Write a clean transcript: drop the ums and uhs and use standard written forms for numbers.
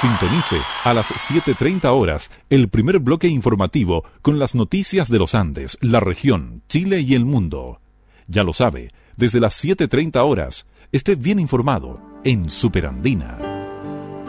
Sintonice a las 7:30 horas el primer bloque informativo con las noticias de los Andes, la región, Chile y el mundo. Ya lo sabe, desde las 7:30 horas, esté bien informado en Superandina.